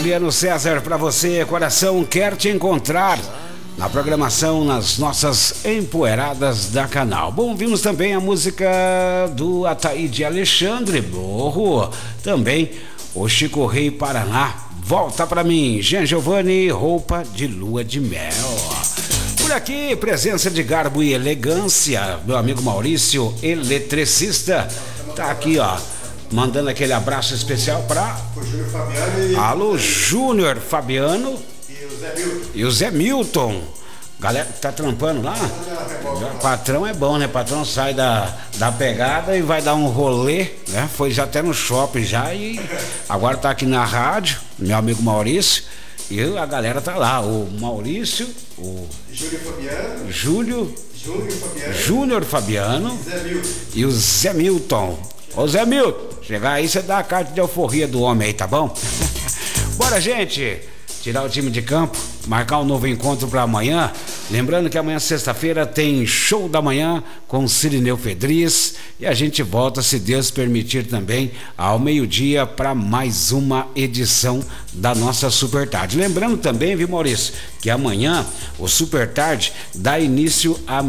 Juliano César, pra você, coração quer te encontrar na programação nas nossas empoeiradas da canal. Bom, vimos também a música do Ataíde Alexandre Borro, também o Chico Rei Paraná, Volta Pra Mim, Jean Giovanni, Roupa de Lua de Mel. Por aqui, presença de garbo e elegância, meu amigo Maurício, eletricista, tá aqui, ó, mandando aquele abraço especial para o Júnior Fabiano. Alô, Júnior Fabiano e o Zé Milton. Galera que tá trampando lá. Patrão é bom, né? Patrão sai da pegada e vai dar um rolê, né? Foi já até no shopping já e agora tá aqui na rádio, meu amigo Maurício. E a galera tá lá, o Maurício, o Júnior Fabiano e o Zé Milton. Ô Zé Milton, chegar aí você dá a carta de alforria do homem aí, tá bom? Bora, gente, tirar o time de campo, marcar um novo encontro para amanhã. Lembrando que amanhã, sexta-feira, tem show da manhã com Cirineu Fedriz e a gente volta, se Deus permitir, também ao meio-dia para mais uma edição da nossa Super Tarde. Lembrando também, viu, Maurício, que amanhã o Super Tarde dá início a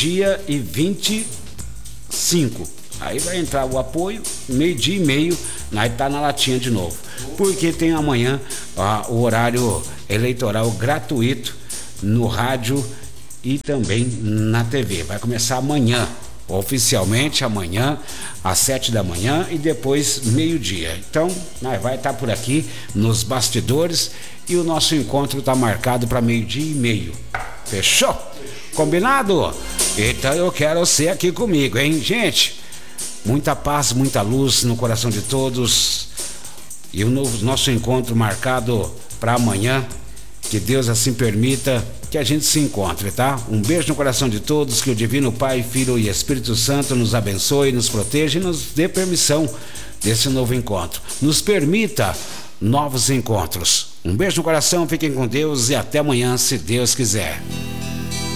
12h25. Aí vai entrar o apoio, 12h30, aí tá na latinha de novo. Porque tem amanhã o horário eleitoral gratuito no rádio e também na TV. Vai começar amanhã, oficialmente amanhã, às 7h e depois meio-dia. Então, nós vai estar por aqui nos bastidores e o nosso encontro tá marcado para 12h30. Fechou? Combinado? Então eu quero você aqui comigo, hein, gente? Muita paz, muita luz no coração de todos e o nosso encontro marcado para amanhã, que Deus assim permita que a gente se encontre, tá? Um beijo no coração de todos, que o Divino Pai, Filho e Espírito Santo nos abençoe, nos proteja e nos dê permissão desse novo encontro. Nos permita novos encontros. Um beijo no coração, fiquem com Deus e até amanhã, se Deus quiser.